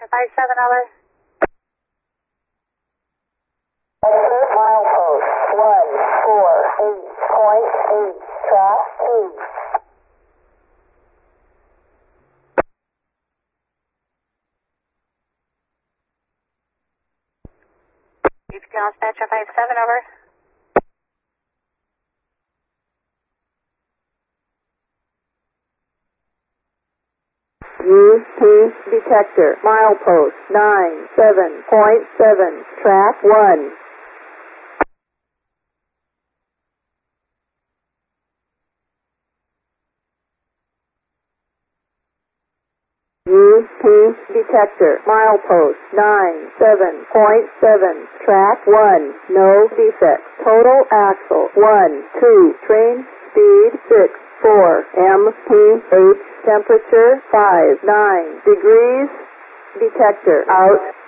dispatcher 57, over. Milepost 148.8, track 2. Dispatcher 57, over. UP detector, milepost 97.7, track 1. UP detector, milepost 97.7, track 1, no defects. Total axle 1, 2, train speed 6, 4, MPH temperature 5, 9 degrees, detector out.